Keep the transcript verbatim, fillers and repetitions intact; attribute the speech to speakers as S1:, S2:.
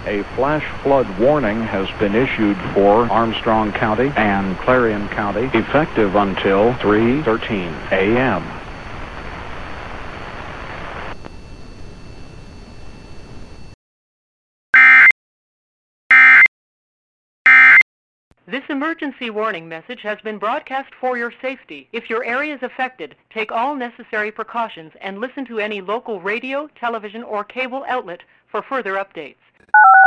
S1: A flash flood warning has been issued for Armstrong County and Clarion County, effective until three thirteen a m
S2: This emergency warning message has been broadcast for your safety. If your area is affected, take all necessary precautions and listen to any local radio, television, or cable outlet for further updates.